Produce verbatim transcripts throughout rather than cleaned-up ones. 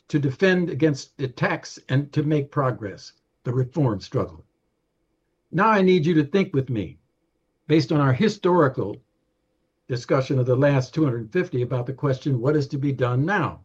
to defend against attacks and to make progress, the reform struggle. Now I need you to think with me, based on our historical discussion of the last two hundred fifty about the question, what is to be done now?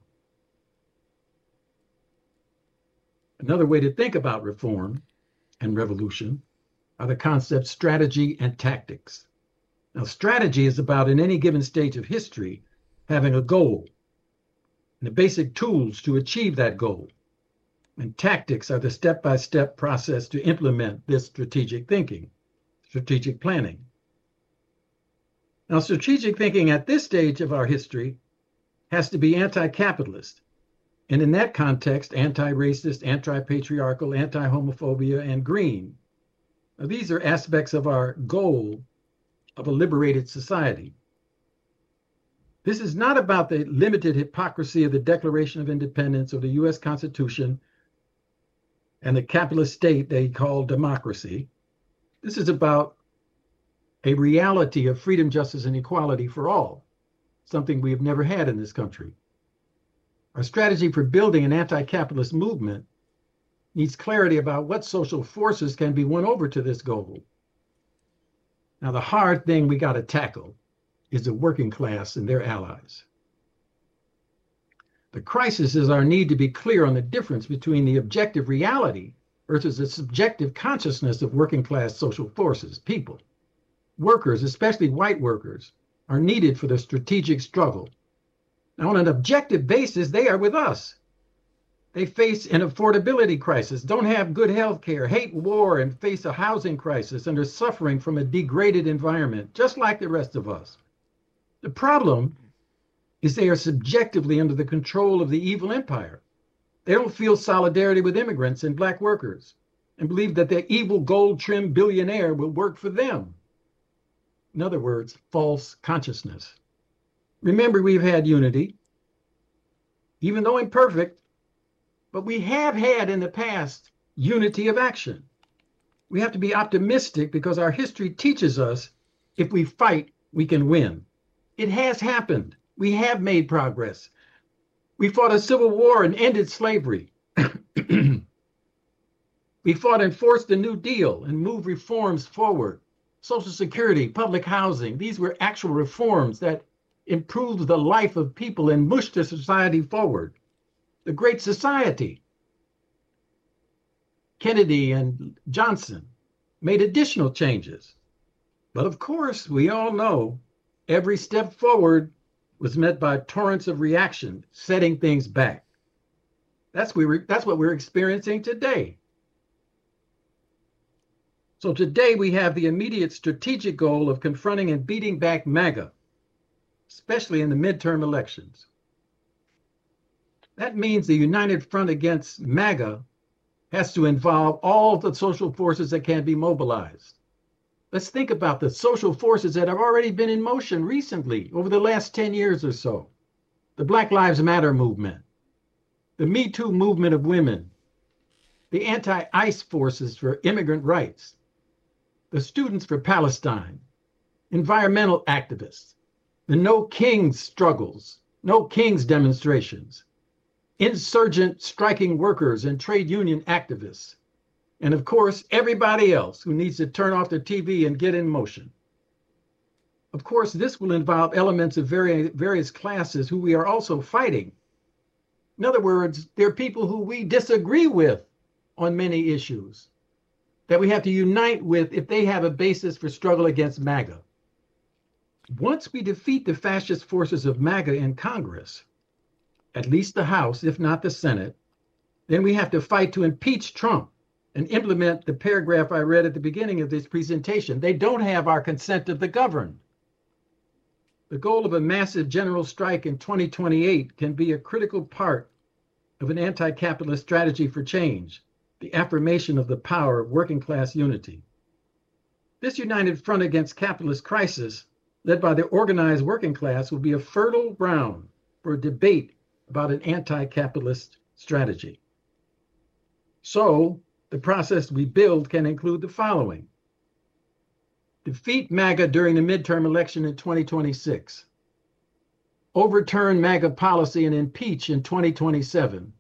Another way to think about reform and revolution are the concepts strategy and tactics. Now, strategy is about, in any given stage of history, having a goal and the basic tools to achieve that goal. And tactics are the step-by-step process to implement this strategic thinking, strategic planning. Now, strategic thinking at this stage of our history has to be anti-capitalist, and in that context, anti-racist, anti-patriarchal, anti-homophobia, and green. Now, these are aspects of our goal of a liberated society. This is not about the limited hypocrisy of the Declaration of Independence or the U S Constitution and the capitalist state they call democracy. This is about a reality of freedom, justice, and equality for all, something we have never had in this country. Our strategy for building an anti-capitalist movement needs clarity about what social forces can be won over to this goal. Now, the hard thing we got to tackle is the working class and their allies. The crisis is our need to be clear on the difference between the objective reality versus the subjective consciousness of working class social forces, people. Workers, especially white workers, are needed for the strategic struggle. Now, on an objective basis, they are with us. They face an affordability crisis, don't have good health care, hate war, and face a housing crisis, and are suffering from a degraded environment, just like the rest of us. The problem is they are subjectively under the control of the evil empire. They don't feel solidarity with immigrants and black workers and believe that their evil gold-trimmed billionaire will work for them. In other words, false consciousness. Remember, we've had unity, even though imperfect, but we have had in the past unity of action. We have to be optimistic because our history teaches us if we fight, we can win. It has happened. We have made progress. We fought a civil war and ended slavery. We fought and forced the New Deal and moved reforms forward. Social Security, public housing, these were actual reforms that improved the life of people and pushed the society forward. The Great Society. Kennedy and Johnson made additional changes. But of course, we all know every step forward was met by torrents of reaction, setting things back. That's, we were, that's what we're experiencing today. So today we have the immediate strategic goal of confronting and beating back MAGA, especially in the midterm elections. That means the United Front against MAGA has to involve all the social forces that can be mobilized. Let's think about the social forces that have already been in motion recently over the last ten years or so. The Black Lives Matter movement, the Me Too movement of women, the anti-ICE forces for immigrant rights, the Students for Palestine, environmental activists, the No Kings struggles, No Kings demonstrations, insurgent striking workers and trade union activists, and of course, everybody else who needs to turn off their T V and get in motion. Of course, this will involve elements of vari- various classes who we are also fighting. In other words, there are people who we disagree with on many issues that we have to unite with if they have a basis for struggle against MAGA. Once we defeat the fascist forces of MAGA in Congress, at least the House, if not the Senate, then we have to fight to impeach Trump and implement the paragraph I read at the beginning of this presentation. They don't have our consent of the governed. The goal of a massive general strike in twenty twenty-eight can be a critical part of an anti-capitalist strategy for change, the affirmation of the power of working class unity. This united front against capitalist crisis, led by the organized working class, will be a fertile ground for a debate about an anti-capitalist strategy. So, the process we build can include the following. Defeat MAGA during the midterm election in twenty twenty-six. Overturn MAGA policy and impeach in twenty twenty-seven.